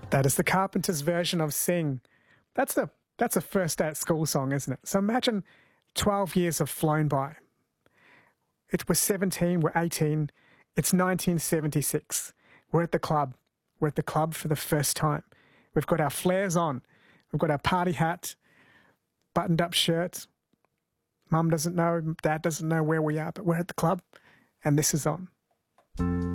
That is the Carpenters' version of Sing. That's a first day at school song, isn't it? So imagine 12 years have flown by. It was 17, we're 18. It's 1976. We're at the club. We're at the club for the first time. We've got our flares on. We've got our party hat, buttoned up shirt. Mum doesn't know, Dad doesn't know where we are, but we're at the club and this is on.